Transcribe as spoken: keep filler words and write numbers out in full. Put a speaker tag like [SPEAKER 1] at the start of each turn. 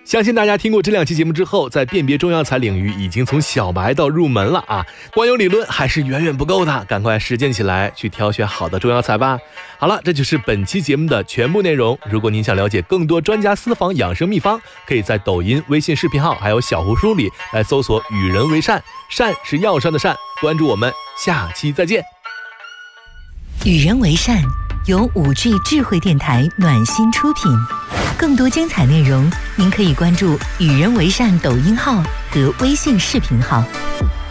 [SPEAKER 1] 相信大家听过这两期节目之后，在辨别中药材领域已经从小白到入门了啊！光有理论还是远远不够的，赶快实践起来，去挑选好的中药材吧。好了，这就是本期节目的全部内容。如果您想了解更多专家私房养生秘方，可以在抖音、微信视频号还有小红书里来搜索“与人为善”，善是药膳的善。关注我们，下期再见。
[SPEAKER 2] 与人为善由五 G 智慧电台暖心出品，更多精彩内容您可以关注与人为善抖音号和微信视频号。